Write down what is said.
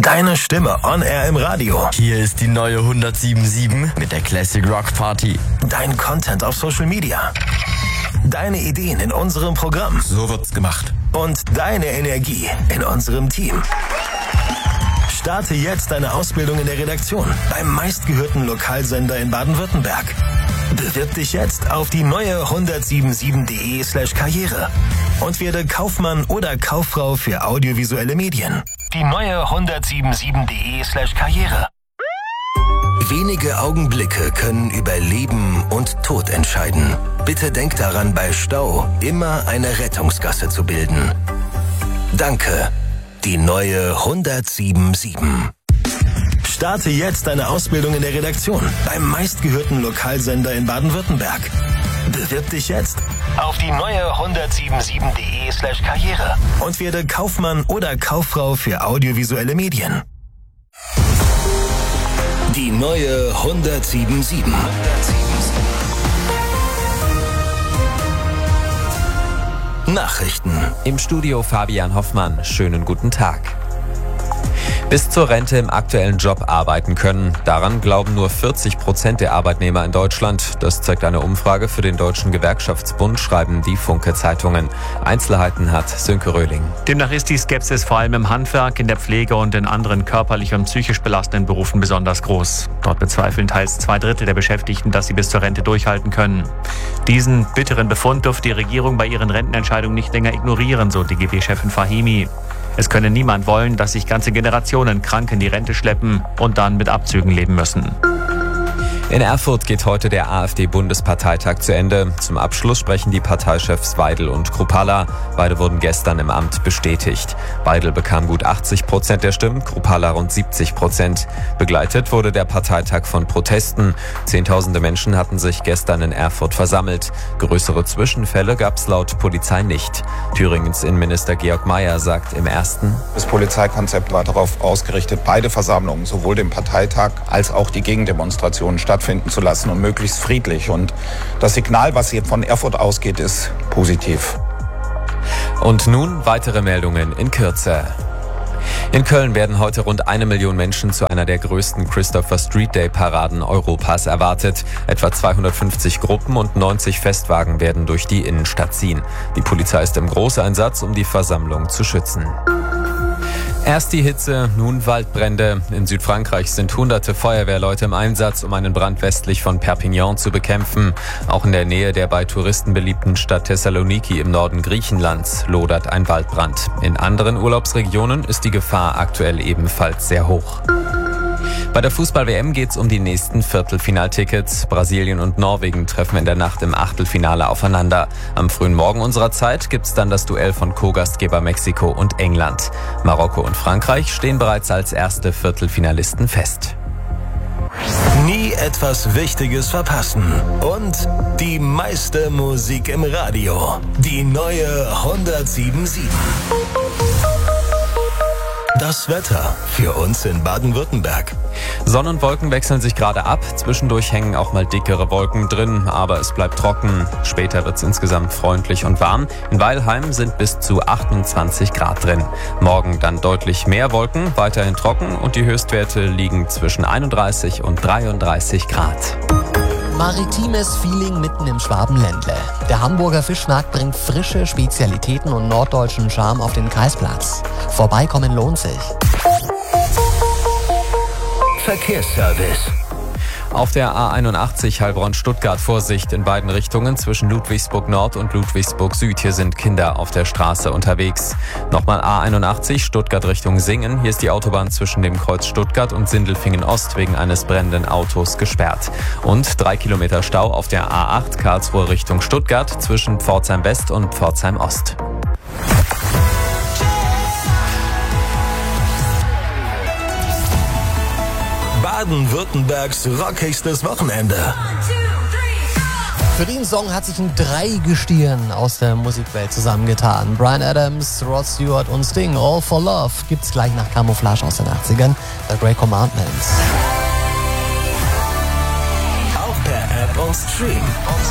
Deine Stimme on air im Radio. Hier ist die neue 107.7 mit der Classic Rock Party. Dein Content auf Social Media. Deine Ideen in unserem Programm. So wird's gemacht. Und deine Energie in unserem Team. Starte jetzt deine Ausbildung in der Redaktion beim meistgehörten Lokalsender in Baden-Württemberg. Bewirb dich jetzt auf die neue 177.de/Karriere und werde Kaufmann oder Kauffrau für audiovisuelle Medien. Die neue 177.de/Karriere. Wenige Augenblicke können über Leben und Tod entscheiden. Bitte denk daran, bei Stau immer eine Rettungsgasse zu bilden. Danke. Die neue 107.7. Starte jetzt deine Ausbildung in der Redaktion beim meistgehörten Lokalsender in Baden-Württemberg. Bewirb dich jetzt auf die neue 177.de/Karriere und werde Kaufmann oder Kauffrau für audiovisuelle Medien. Die neue 107.7. Nachrichten. Im Studio Fabian Hoffmann. Schönen guten Tag. Bis zur Rente im aktuellen Job arbeiten können. Daran glauben nur 40% der Arbeitnehmer in Deutschland. Das zeigt eine Umfrage für den Deutschen Gewerkschaftsbund, schreiben die Funke-Zeitungen. Einzelheiten hat Sönke Röhling. Demnach ist die Skepsis vor allem im Handwerk, in der Pflege und in anderen körperlich und psychisch belastenden Berufen besonders groß. Dort bezweifeln teils 2/3 der Beschäftigten, dass sie bis zur Rente durchhalten können. Diesen bitteren Befund dürfte die Regierung bei ihren Rentenentscheidungen nicht länger ignorieren, so DGB-Chefin Fahimi. Es könne niemand wollen, dass sich ganze Generationen krank in die Rente schleppen und dann mit Abzügen leben müssen. In Erfurt geht heute der AfD-Bundesparteitag zu Ende. Zum Abschluss sprechen die Parteichefs Weidel und Kruppalla. Beide wurden gestern im Amt bestätigt. Weidel bekam gut 80% der Stimmen, Kruppalla rund 70%. Begleitet wurde der Parteitag von Protesten. Zehntausende Menschen hatten sich gestern in Erfurt versammelt. Größere Zwischenfälle gab es laut Polizei nicht. Thüringens Innenminister Georg Mayer sagt im ersten: Das Polizeikonzept war darauf ausgerichtet, beide Versammlungen, sowohl den Parteitag als auch die Gegendemonstrationen stattfinden zu lassen und möglichst friedlich. Und das Signal, was hier von Erfurt ausgeht, ist positiv. Und nun weitere Meldungen in Kürze. In Köln werden heute rund 1 Million Menschen zu einer der größten Christopher Street Day Paraden Europas erwartet. Etwa 250 Gruppen und 90 Festwagen werden durch die Innenstadt ziehen. Die Polizei ist im Großeinsatz, um die Versammlung zu schützen. Erst die Hitze, nun Waldbrände. In Südfrankreich sind hunderte Feuerwehrleute im Einsatz, um einen Brand westlich von Perpignan zu bekämpfen. Auch in der Nähe der bei Touristen beliebten Stadt Thessaloniki im Norden Griechenlands lodert ein Waldbrand. In anderen Urlaubsregionen ist die Gefahr aktuell ebenfalls sehr hoch. Bei der Fußball-WM geht es um die nächsten Viertelfinaltickets. Brasilien und Norwegen treffen in der Nacht im Achtelfinale aufeinander. Am frühen Morgen unserer Zeit gibt es dann das Duell von Co-Gastgeber Mexiko und England. Marokko und Frankreich stehen bereits als erste Viertelfinalisten fest. Nie etwas Wichtiges verpassen. Und die meiste Musik im Radio. Die neue 107.7. Das Wetter für uns in Baden-Württemberg. Sonne und Wolken wechseln sich gerade ab. Zwischendurch hängen auch mal dickere Wolken drin, aber es bleibt trocken. Später wird es insgesamt freundlich und warm. In Weilheim sind bis zu 28 Grad drin. Morgen dann deutlich mehr Wolken, weiterhin trocken und die Höchstwerte liegen zwischen 31 und 33 Grad. Maritimes Feeling mitten im Schwabenländle. Der Hamburger Fischmarkt bringt frische Spezialitäten und norddeutschen Charme auf den Kaisplatz. Vorbeikommen lohnt sich. Verkehrsservice. Auf der A81 Heilbronn-Stuttgart Vorsicht in beiden Richtungen zwischen Ludwigsburg Nord und Ludwigsburg Süd. Hier sind Kinder auf der Straße unterwegs. Nochmal A81 Stuttgart Richtung Singen. Hier ist die Autobahn zwischen dem Kreuz Stuttgart und Sindelfingen Ost wegen eines brennenden Autos gesperrt. Und 3 Kilometer Stau auf der A8 Karlsruhe Richtung Stuttgart zwischen Pforzheim West und Pforzheim Ost. Baden-Württembergs rockigstes Wochenende. Für den Song hat sich ein Dreigestirn aus der Musikwelt zusammengetan. Bryan Adams, Rod Stewart und Sting, All for Love, gibt's gleich nach Camouflage aus den 80ern, The Great Commandments. Auch per App und Stream.